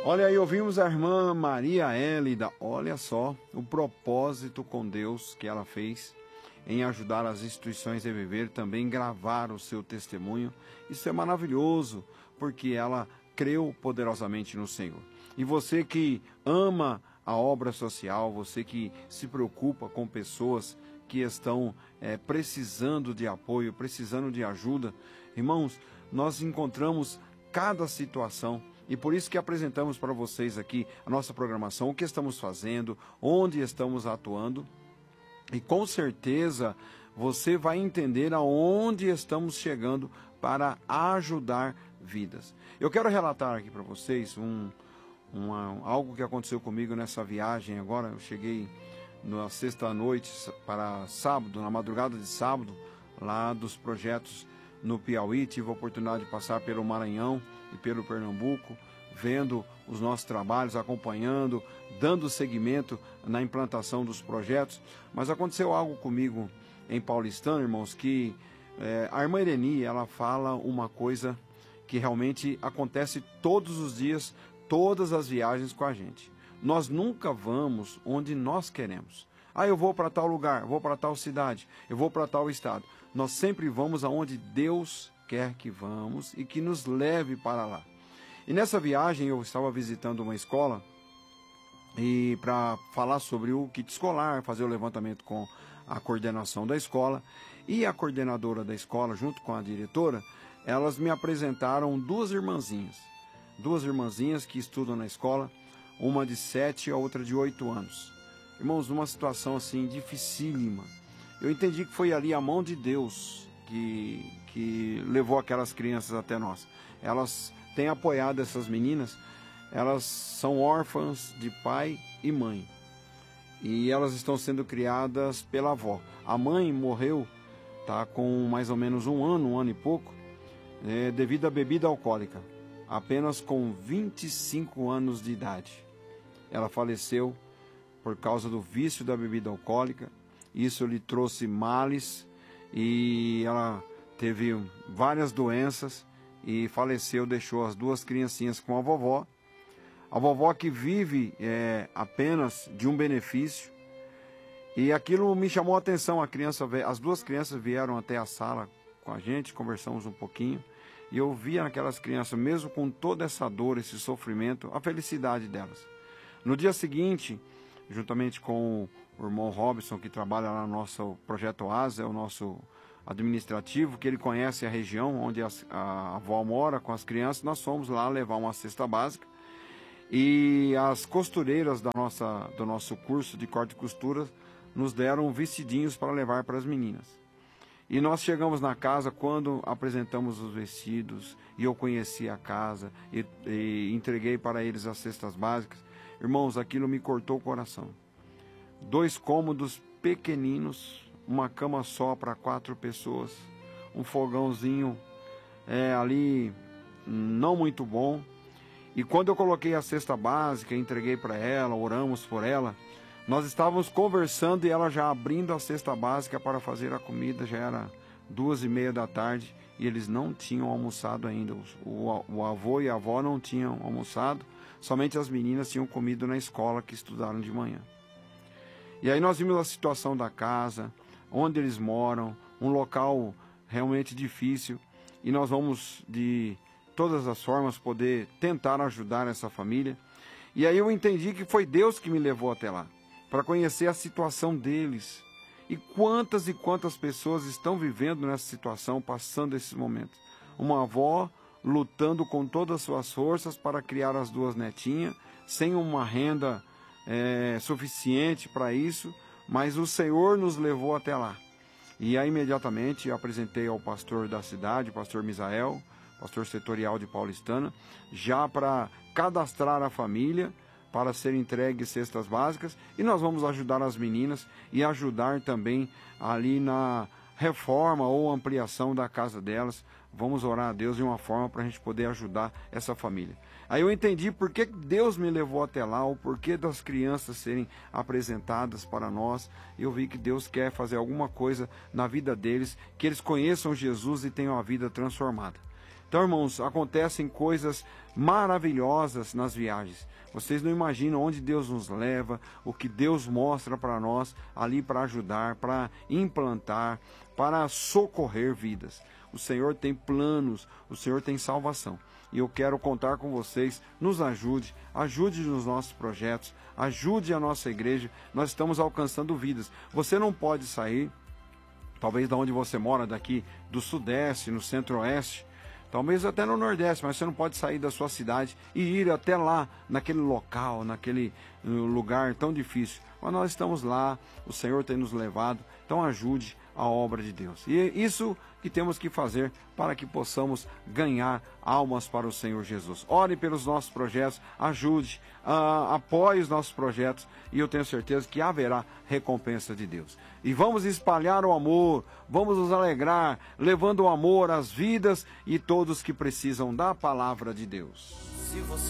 Olha aí, ouvimos a irmã Maria Hélida. Olha só o propósito com Deus que ela fez em ajudar as instituições a viver, também gravar o seu testemunho. Isso é maravilhoso, porque ela creu poderosamente no Senhor. E você que ama a obra social, você que se preocupa com pessoas que estão precisando de apoio, precisando de ajuda, irmãos, nós encontramos cada situação. E por isso que apresentamos para vocês aqui a nossa programação, o que estamos fazendo, onde estamos atuando. E com certeza você vai entender aonde estamos chegando para ajudar vidas. Eu quero relatar aqui para vocês algo que aconteceu comigo nessa viagem agora. Eu cheguei na sexta-noite para sábado, na madrugada de sábado, lá dos projetos no Piauí. Tive a oportunidade de passar pelo Maranhão e pelo Pernambuco, vendo os nossos trabalhos, acompanhando, dando seguimento na implantação dos projetos. Mas aconteceu algo comigo em Paulistana, irmãos, que a irmã Ireni, ela fala uma coisa que realmente acontece todos os dias, todas as viagens com a gente. Nós nunca vamos onde nós queremos. Eu vou para tal lugar, vou para tal cidade, eu vou para tal estado. Nós sempre vamos aonde Deus quer que vamos e que nos leve para lá. E nessa viagem eu estava visitando uma escola e para falar sobre o kit escolar, fazer o levantamento com a coordenação da escola, e a coordenadora da escola, junto com a diretora, elas me apresentaram duas irmãzinhas que estudam na escola, uma de 7 e a outra de 8 anos. Irmãos, numa situação assim dificílima. Eu entendi que foi ali a mão de Deus que levou aquelas crianças até nós. Elas têm apoiado essas meninas, elas são órfãs de pai e mãe. E elas estão sendo criadas pela avó. A mãe morreu, com mais ou menos um ano e pouco, devido à bebida alcoólica. Apenas com 25 anos de idade. Ela faleceu por causa do vício da bebida alcoólica. Isso lhe trouxe males e ela teve várias doenças e faleceu, deixou as duas criancinhas com a vovó. A vovó que vive apenas de um benefício. E aquilo me chamou a atenção. As duas crianças vieram até a sala com a gente, conversamos um pouquinho. E eu via naquelas crianças, mesmo com toda essa dor, esse sofrimento, a felicidade delas. No dia seguinte, juntamente com o irmão Robson, que trabalha lá no nosso projeto Asa, é o nosso administrativo, que ele conhece a região onde a avó mora com as crianças, nós fomos lá levar uma cesta básica. E as costureiras do nosso curso de corte e costura nos deram vestidinhos para levar para as meninas. E nós chegamos na casa quando apresentamos os vestidos e eu conheci a casa e entreguei para eles as cestas básicas. Irmãos, aquilo me cortou o coração. 2 cômodos pequeninos, uma cama só para 4 pessoas, um fogãozinho ali não muito bom. E quando eu coloquei a cesta básica, entreguei para ela, oramos por ela, nós estávamos conversando e ela já abrindo a cesta básica para fazer a comida. Já era 2:30 da tarde e eles não tinham almoçado ainda. O avô e a avó não tinham almoçado, somente as meninas tinham comido na escola que estudaram de manhã. E aí nós vimos a situação da casa, onde eles moram, um local realmente difícil, e nós vamos de todas as formas poder tentar ajudar essa família. E aí eu entendi que foi Deus que me levou até lá, para conhecer a situação deles. E quantas pessoas estão vivendo nessa situação, passando esses momentos. Uma avó lutando com todas as suas forças para criar as 2 netinhas, sem uma renda suficiente para isso, mas o Senhor nos levou até lá. E aí imediatamente eu apresentei ao pastor da cidade, o pastor Misael, pastor setorial de Paulistana, já para cadastrar a família, para ser entregue cestas básicas, e nós vamos ajudar as meninas e ajudar também ali na reforma ou ampliação da casa delas. Vamos orar a Deus de uma forma para a gente poder ajudar essa família. Aí eu entendi por que Deus me levou até lá, o porquê das crianças serem apresentadas para nós. Eu vi que Deus quer fazer alguma coisa na vida deles, que eles conheçam Jesus e tenham a vida transformada. Então, irmãos, acontecem coisas maravilhosas nas viagens. Vocês não imaginam onde Deus nos leva, o que Deus mostra para nós ali para ajudar, para implantar, para socorrer vidas. O Senhor tem planos, o Senhor tem salvação. E eu quero contar com vocês, nos ajude nos nossos projetos, ajude a nossa igreja. Nós estamos alcançando vidas. Você não pode sair, talvez de onde você mora, daqui do Sudeste, no Centro-Oeste, talvez até no Nordeste, mas você não pode sair da sua cidade e ir até lá, naquele local, naquele lugar tão difícil. Mas nós estamos lá, o Senhor tem nos levado, então ajude a obra de Deus. E é isso que temos que fazer para que possamos ganhar almas para o Senhor Jesus. Ore pelos nossos projetos, ajude, apoie os nossos projetos e eu tenho certeza que haverá recompensa de Deus. E vamos espalhar o amor, vamos nos alegrar, levando o amor às vidas e todos que precisam da palavra de Deus.